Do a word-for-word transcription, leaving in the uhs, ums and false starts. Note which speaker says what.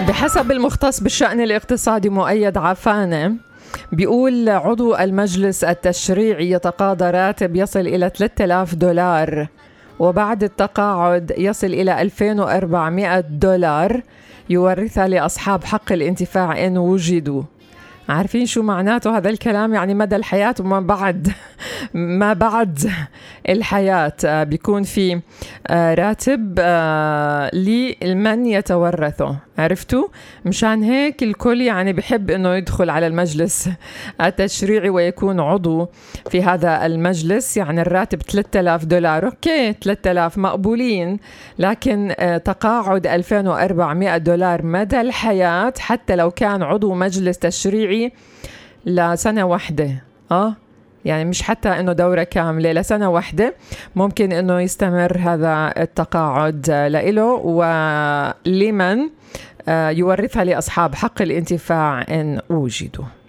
Speaker 1: بحسب المختص بالشأن الاقتصادي مؤيد عفانة، بيقول عضو المجلس التشريعي يتقاضى راتب يصل إلى ثلاثة آلاف دولار، وبعد التقاعد يصل إلى ألفين وأربعمائة دولار يورثها لأصحاب حق الانتفاع إن وجدوا. عارفين شو معناته هذا الكلام؟ يعني مدى الحياة وما بعد ما بعد الحياة بيكون في راتب لمن يتورثه. عرفتوا؟ مشان هيك الكل يعني بحب انه يدخل على المجلس التشريعي ويكون عضو في هذا المجلس. يعني الراتب ثلاثة آلاف دولار، اوكي ثلاثة آلاف مقبولين، لكن تقاعد ألفين وأربعمائة دولار مدى الحياة حتى لو كان عضو مجلس تشريعي لسنة واحدة. اه يعني مش حتى انه دورة كاملة، لسنة واحدة ممكن انه يستمر هذا التقاعد لإله ولمن يورثها لأصحاب حق الانتفاع إن وجدوا.